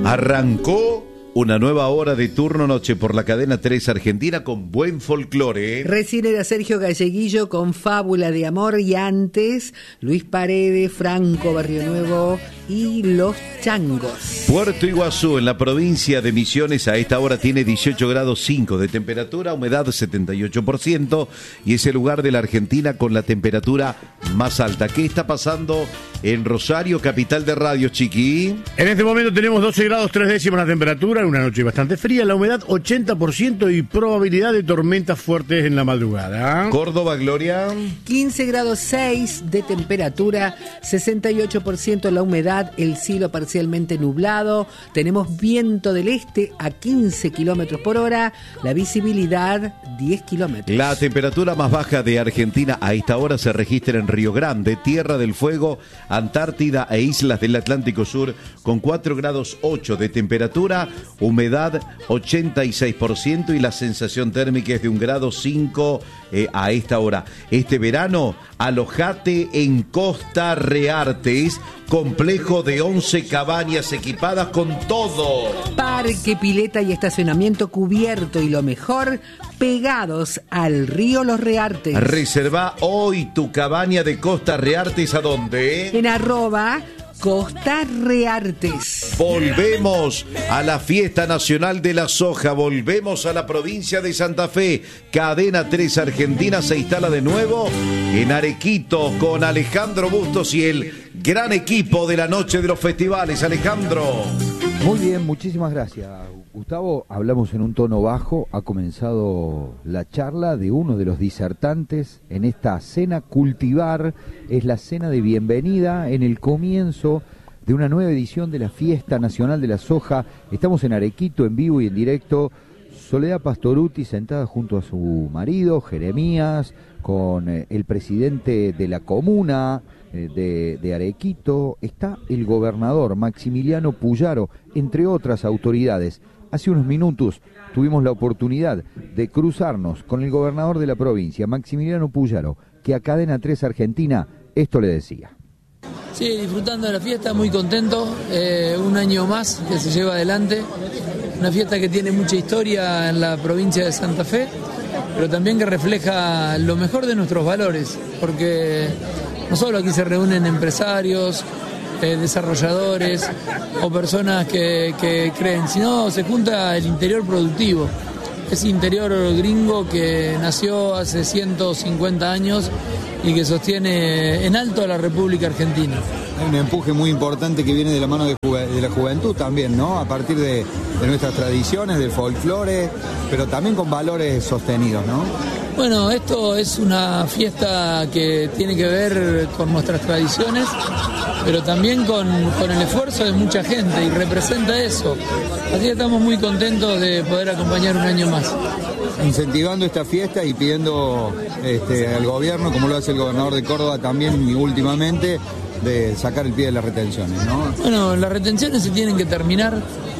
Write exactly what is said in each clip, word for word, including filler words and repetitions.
Arrancó una nueva hora de turno noche por la cadena tres Argentina con buen folclore. Recién era Sergio Galleguillo con Fábula de Amor y antes Luis Paredes, Franco Barrio Nuevo y Los Changos. Puerto Iguazú, en la provincia de Misiones, a esta hora tiene dieciocho grados cinco de temperatura, humedad setenta y ocho por ciento y es el lugar de la Argentina con la temperatura más alta. ¿Qué está pasando en Rosario, capital de radio, Chiqui? En este momento tenemos doce grados tres décimas la temperatura, una noche bastante fría, la humedad ochenta por ciento y probabilidad de tormentas fuertes en la madrugada. Córdoba, Gloria. quince grados seis de temperatura, sesenta y ocho por ciento la humedad, el cielo parcialmente nublado, tenemos viento del este a quince kilómetros por hora, la visibilidad diez kilómetros. La temperatura más baja de Argentina a esta hora se registra en Río Grande, Tierra del Fuego, Antártida e islas del Atlántico Sur, con cuatro grados ocho de temperatura, humedad ochenta y seis por ciento y la sensación térmica es de un grado cinco eh, a esta hora. Este verano, alojate en Costa Reartes, complejo de once cabañas equipadas con todo. Parque, pileta y estacionamiento cubierto y lo mejor, pegados al río Los Reartes. Reserva hoy tu cabaña de Costa Reartes, ¿a dónde? En arroba Costa Reartes. Volvemos a la fiesta nacional de la soja, volvemos a la provincia de Santa Fe. Cadena tres Argentina se instala de nuevo en Arequito con Alejandro Bustos y el gran equipo de la noche de los festivales. Alejandro. Muy bien, muchísimas gracias, Gustavo. Hablamos en un tono bajo. Ha comenzado la charla de uno de los disertantes en esta cena Cultivar. Es la cena de bienvenida en el comienzo de una nueva edición de la Fiesta Nacional de la Soja. Estamos en Arequito, en vivo y en directo. Soledad Pastorutti sentada junto a su marido, Jeremías, con eh, el presidente de la comuna eh, de, de Arequito. Está el gobernador Maximiliano Puyaro, entre otras autoridades. Hace unos minutos tuvimos la oportunidad de cruzarnos con el gobernador de la provincia, Maximiliano Puyaro, que a Cadena tres Argentina esto le decía. Sí, disfrutando de la fiesta, muy contento, eh, un año más que se lleva adelante, una fiesta que tiene mucha historia en la provincia de Santa Fe, pero también que refleja lo mejor de nuestros valores, porque no solo aquí se reúnen empresarios, eh, desarrolladores o personas que, que creen, sino se junta el interior productivo, ese interior gringo que nació hace ciento cincuenta años y que sostiene en alto a la República Argentina. Hay un empuje muy importante que viene de la mano de, juve, de la juventud también, ¿no? A partir de, de nuestras tradiciones, del folclore, pero también con valores sostenidos, ¿no? Bueno, esto es una fiesta que tiene que ver con nuestras tradiciones, pero también con, con el esfuerzo de mucha gente y representa eso. Así que estamos muy contentos de poder acompañar un año más. Incentivando esta fiesta y pidiendo este, al gobierno, como lo hace el gobernador de Córdoba también y últimamente, de sacar el pie de las retenciones, ¿no? Bueno, las retenciones se tienen que terminar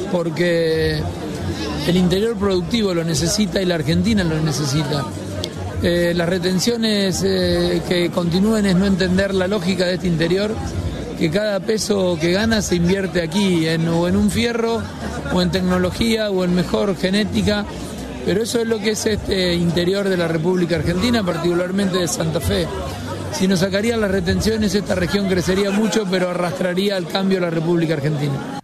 porque el interior productivo lo necesita y la Argentina lo necesita. Eh, las retenciones eh, que continúen es no entender la lógica de este interior, que cada peso que gana se invierte aquí, en, o en un fierro, o en tecnología, o en mejor genética. Pero eso es lo que es este interior de la República Argentina, particularmente de Santa Fe. Si nos sacarían las retenciones, esta región crecería mucho, pero arrastraría al cambio a la República Argentina.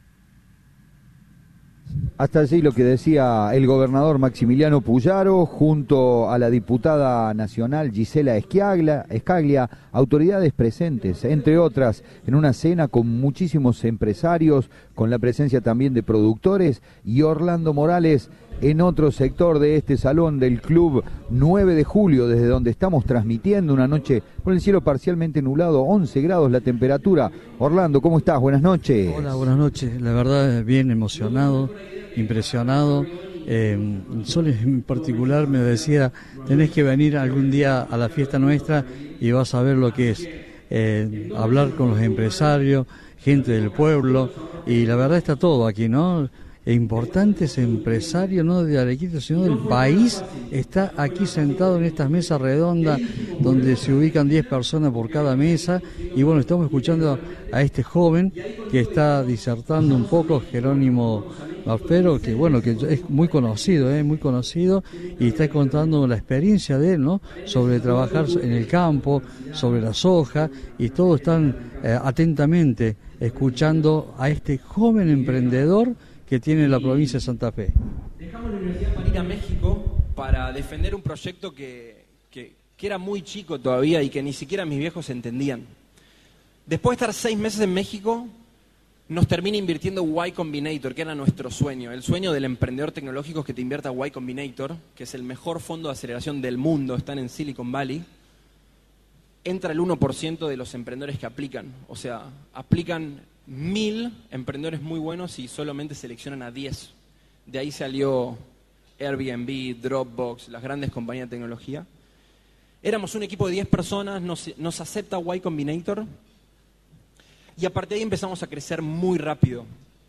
Hasta allí lo que decía el gobernador Maximiliano Puyaro, junto a la diputada nacional Gisela Esquiaglia, Escaglia, autoridades presentes, entre otras, en una cena con muchísimos empresarios, con la presencia también de productores, y Orlando Morales en otro sector de este salón del Club nueve de julio, desde donde estamos transmitiendo una noche con el cielo parcialmente nublado, once grados la temperatura. Orlando, ¿cómo estás? Buenas noches. Hola, buenas noches. La verdad, bien emocionado, impresionado. Eh, Sol en particular me decía, tenés que venir algún día a la fiesta nuestra y vas a ver lo que es eh, hablar con los empresarios, gente del pueblo, y la verdad está todo aquí, ¿no? e importantes empresarios, no de Arequipa, sino del país, está aquí sentado en estas mesas redondas donde se ubican diez personas por cada mesa. Y bueno, estamos escuchando a este joven que está disertando un poco, Jerónimo Maspero, que bueno, que es muy conocido, eh, muy conocido, y está contando la experiencia de él, ¿no? Sobre trabajar en el campo, sobre la soja, y todos están eh, atentamente escuchando a este joven emprendedor que tiene la provincia de Santa Fe. Dejamos la universidad para ir a México para defender un proyecto que, que, que era muy chico todavía y que ni siquiera mis viejos entendían. Después de estar seis meses en México, nos termina invirtiendo Y Combinator, que era nuestro sueño. El sueño del emprendedor tecnológico es que te invierta Y Combinator, que es el mejor fondo de aceleración del mundo, están en Silicon Valley. Entra el uno por ciento de los emprendedores que aplican. O sea, aplican mil emprendedores muy buenos y solamente seleccionan a diez. De ahí salió Airbnb, Dropbox, las grandes compañías de tecnología. Éramos un equipo de diez personas, nos, nos acepta Y Combinator. Y a partir de ahí empezamos a crecer muy rápido.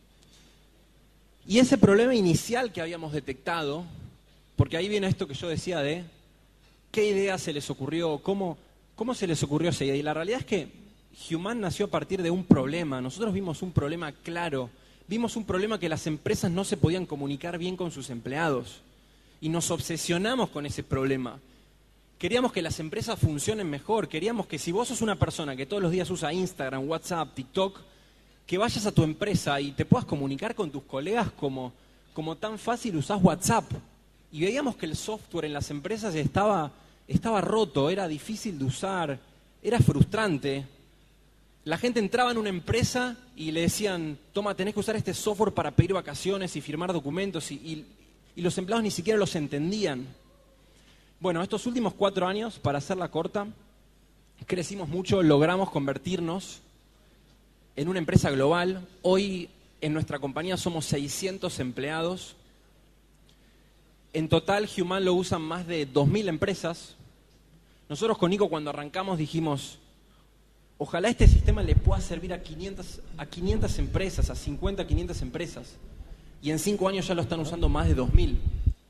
Y ese problema inicial que habíamos detectado, porque ahí viene esto que yo decía de qué idea se les ocurrió, cómo, cómo se les ocurrió esa idea. Y la realidad es que Human nació a partir de un problema. Nosotros vimos un problema claro. Vimos un problema que las empresas no se podían comunicar bien con sus empleados. Y nos obsesionamos con ese problema. Queríamos que las empresas funcionen mejor, queríamos que si vos sos una persona que todos los días usa Instagram, WhatsApp, TikTok, que vayas a tu empresa y te puedas comunicar con tus colegas como, como tan fácil usás WhatsApp. Y veíamos que el software en las empresas estaba, estaba roto, era difícil de usar, era frustrante. La gente entraba en una empresa y le decían, toma, tenés que usar este software para pedir vacaciones y firmar documentos, y, y, y los empleados ni siquiera los entendían. Bueno, estos últimos cuatro años, para hacerla corta, crecimos mucho, logramos convertirnos en una empresa global. Hoy en nuestra compañía somos seiscientos empleados. En total, Human lo usan más de dos mil empresas. Nosotros con Nico cuando arrancamos dijimos, ojalá este sistema le pueda servir a quinientas, a quinientas empresas, a cincuenta, quinientas empresas. Y en cinco años ya lo están usando más de dos mil.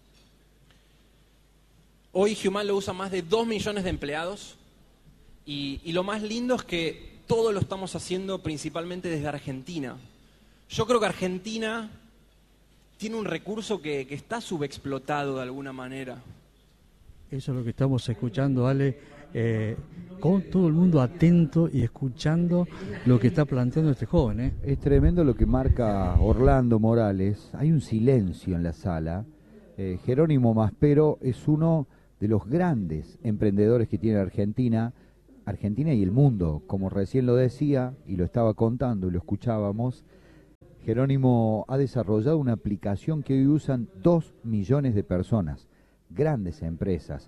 Hoy Human lo usa más de dos millones de empleados y, y lo más lindo es que todo lo estamos haciendo principalmente desde Argentina. Yo creo que Argentina tiene un recurso que, que está subexplotado de alguna manera. Eso es lo que estamos escuchando, Ale, eh, con todo el mundo atento y escuchando lo que está planteando este joven. ¿eh? Es tremendo lo que marca Orlando Morales. Hay un silencio en la sala. Eh, Jerónimo Maspero es uno de los grandes emprendedores que tiene Argentina, Argentina y el mundo, como recién lo decía y lo estaba contando y lo escuchábamos. Jerónimo ha desarrollado una aplicación que hoy usan dos millones de personas, grandes empresas,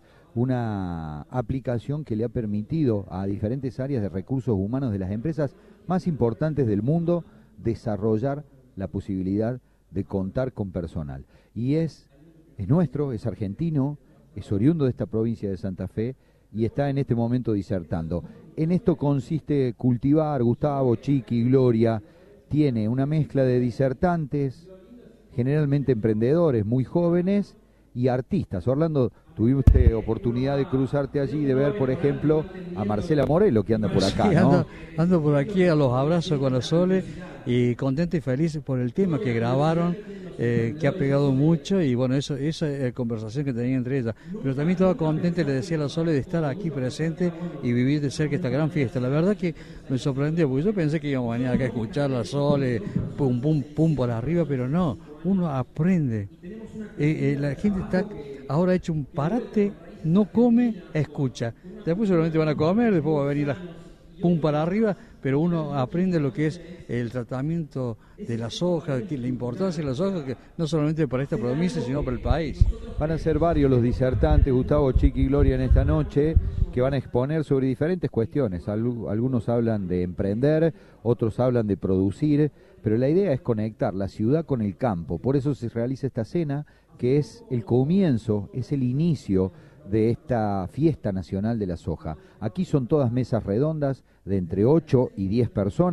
una aplicación que le ha permitido a diferentes áreas de recursos humanos de las empresas más importantes del mundo desarrollar la posibilidad de contar con personal. Y es, es nuestro, es argentino, es oriundo de esta provincia de Santa Fe y está en este momento disertando. En esto consiste cultivar, Gustavo, Chiqui, Gloria, tiene una mezcla de disertantes, generalmente emprendedores muy jóvenes y artistas. Orlando, tuviste oportunidad de cruzarte allí, de ver, por ejemplo, a Marcela Morelo, que anda por acá, sí, ¿no? Ando, ando por aquí a los abrazos con los soles y contento y feliz por el tema que grabaron, eh, que ha pegado mucho y bueno, eso esa es la conversación que tenía entre ellas. Pero también estaba contento, le decía a los soles, de estar aquí presente y vivir de cerca esta gran fiesta. La verdad que me sorprendió, porque yo pensé que íbamos a venir acá a escuchar la Sole, pum, pum, pum por arriba, pero no, uno aprende. Eh, eh, la gente está ahora ha hecho un parate, no come, escucha. Después seguramente van a comer, después va a venir la pum para arriba, pero uno aprende lo que es el tratamiento de la soja, la importancia de la soja, que no solamente para esta provincia, sino para el país. Van a ser varios los disertantes, Gustavo, Chiqui y Gloria, en esta noche, que van a exponer sobre diferentes cuestiones. Algunos hablan de emprender, otros hablan de producir, pero la idea es conectar la ciudad con el campo. Por eso se realiza esta cena, que es el comienzo, es el inicio de esta fiesta nacional de la soja. Aquí son todas mesas redondas de entre ocho y diez personas.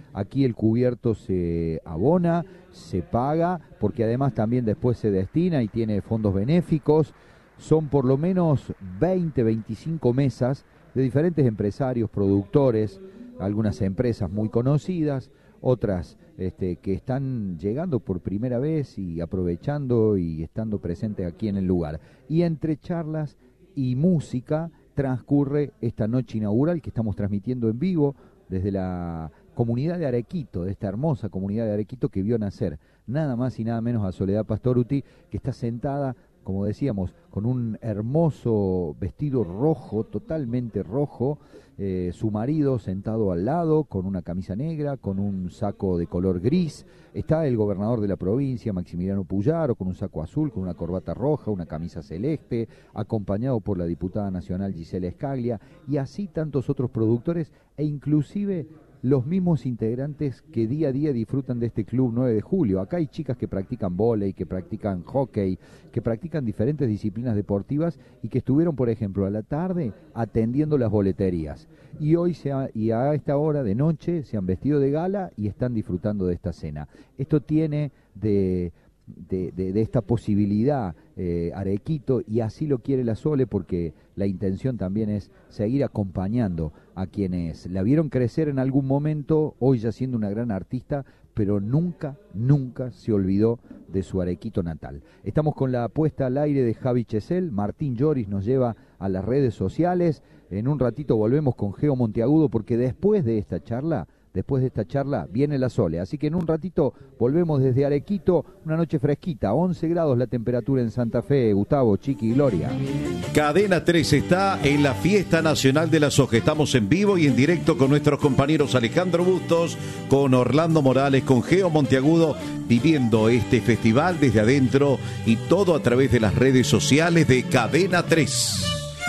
Aquí el cubierto se abona, se paga, porque además también después se destina y tiene fondos benéficos. Son por lo menos veinte, veinticinco mesas de diferentes empresarios, productores, algunas empresas muy conocidas, otras este, que están llegando por primera vez y aprovechando y estando presentes aquí en el lugar. Y entre charlas y música transcurre esta noche inaugural que estamos transmitiendo en vivo desde la comunidad de Arequito, de esta hermosa comunidad de Arequito que vio nacer nada más y nada menos a Soledad Pastorutti, que está sentada, como decíamos, con un hermoso vestido rojo, totalmente rojo, eh, su marido sentado al lado, con una camisa negra, con un saco de color gris, está el gobernador de la provincia, Maximiliano Puyaro, con un saco azul, con una corbata roja, una camisa celeste, acompañado por la diputada nacional Gisela Escaglia, y así tantos otros productores, e inclusive los mismos integrantes que día a día disfrutan de este Club nueve de julio. Acá hay chicas que practican vóley, que practican hockey, que practican diferentes disciplinas deportivas y que estuvieron, por ejemplo, a la tarde atendiendo las boleterías. Y hoy se ha, y a esta hora de noche se han vestido de gala y están disfrutando de esta cena. Esto tiene de... De, de, de esta posibilidad eh, Arequito, y así lo quiere la Sole, porque la intención también es seguir acompañando a quienes la vieron crecer en algún momento, hoy ya siendo una gran artista, pero nunca, nunca se olvidó de su Arequito natal. Estamos con la puesta al aire de Javi Chesel, Martín Lloris nos lleva a las redes sociales, en un ratito volvemos con Geo Monteagudo, porque después de esta charla Después de esta charla viene la Sole, así que en un ratito volvemos desde Arequito, una noche fresquita, once grados la temperatura en Santa Fe, Gustavo, Chiqui y Gloria. Cadena tres está en la Fiesta Nacional de la Soja, estamos en vivo y en directo con nuestros compañeros Alejandro Bustos, con Orlando Morales, con Geo Monteagudo, viviendo este festival desde adentro y todo a través de las redes sociales de Cadena tres.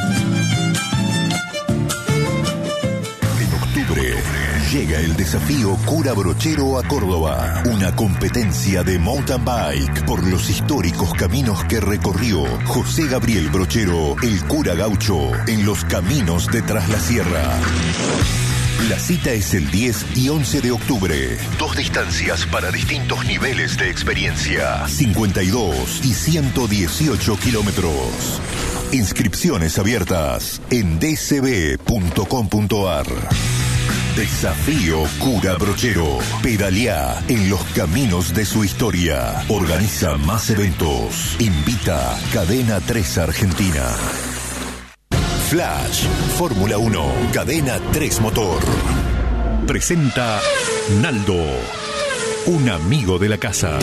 Llega el desafío Cura Brochero a Córdoba, una competencia de mountain bike por los históricos caminos que recorrió José Gabriel Brochero, el cura gaucho, en los caminos de Tras la Sierra. La cita es el diez y once de octubre. Dos distancias para distintos niveles de experiencia, cincuenta y dos y ciento dieciocho kilómetros. Inscripciones abiertas en d c b punto com punto a r. Desafío Cura Brochero. Pedalea en los caminos de su historia. Organiza más eventos. Invita Cadena tres Argentina. Flash, Fórmula uno, Cadena tres Motor. Presenta Naldo, un amigo de la casa.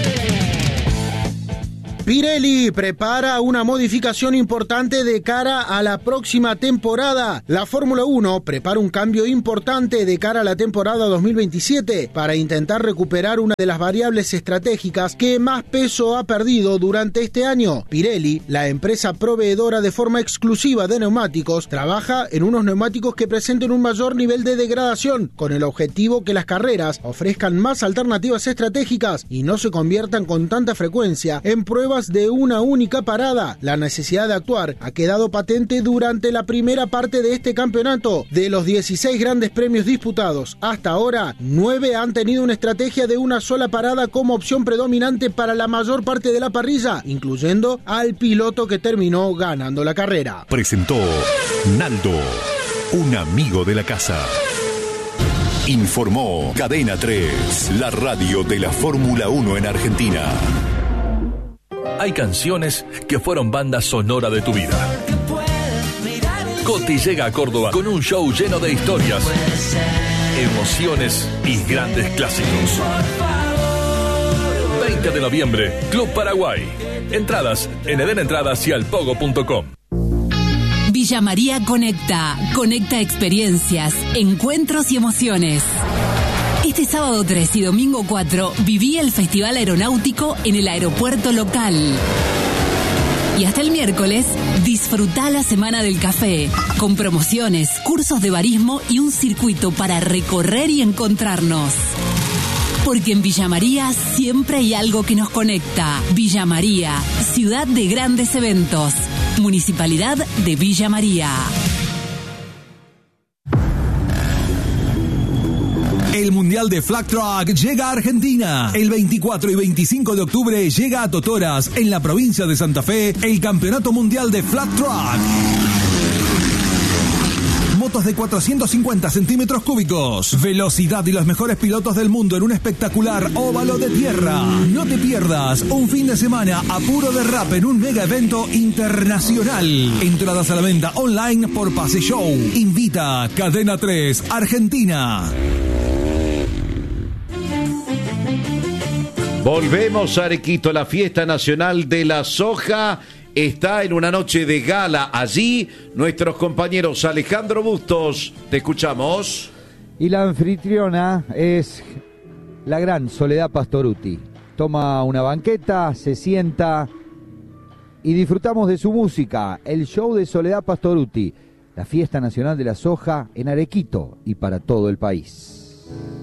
Pirelli prepara una modificación importante de cara a la próxima temporada. La Fórmula uno prepara un cambio importante de cara a la temporada dos mil veintisiete para intentar recuperar una de las variables estratégicas que más peso ha perdido durante este año. Pirelli, la empresa proveedora de forma exclusiva de neumáticos, trabaja en unos neumáticos que presenten un mayor nivel de degradación, con el objetivo que las carreras ofrezcan más alternativas estratégicas y no se conviertan con tanta frecuencia en pruebas de una única parada. La necesidad de actuar ha quedado patente durante la primera parte de este campeonato. De los dieciséis grandes premios disputados hasta ahora, nueve han tenido una estrategia de una sola parada como opción predominante para la mayor parte de la parrilla, incluyendo al piloto que terminó ganando la carrera. Presentó Naldo, un amigo de la casa. Informó Cadena tres, la radio de la Fórmula uno en Argentina. Hay canciones que fueron banda sonora de tu vida. Coti llega a Córdoba con un show lleno de historias, emociones y grandes clásicos. veinte de noviembre, Club Paraguay. Entradas en eden entradas y alpogo punto com. Villa María Conecta. Conecta experiencias, encuentros y emociones. Este sábado tres y domingo cuatro viví el Festival Aeronáutico en el aeropuerto local. Y hasta el miércoles, disfrutá la Semana del Café, con promociones, cursos de barismo y un circuito para recorrer y encontrarnos. Porque en Villa María siempre hay algo que nos conecta. Villa María, ciudad de grandes eventos. Municipalidad de Villa María. El Mundial de Flag Track llega a Argentina. El veinticuatro y veinticinco de octubre llega a Totoras, en la provincia de Santa Fe, el Campeonato Mundial de Flag Track. Motos de cuatrocientos cincuenta centímetros cúbicos, velocidad y los mejores pilotos del mundo en un espectacular óvalo de tierra. No te pierdas un fin de semana a puro derrape en un mega evento internacional. Entradas a la venta online por Pase Show. Invita Cadena tres Argentina. Volvemos a Arequito, la fiesta nacional de la soja está en una noche de gala. Allí nuestros compañeros Alejandro Bustos, te escuchamos. Y la anfitriona es la gran Soledad Pastorutti. Toma una banqueta, se sienta y disfrutamos de su música. El show de Soledad Pastorutti, la fiesta nacional de la soja en Arequito y para todo el país.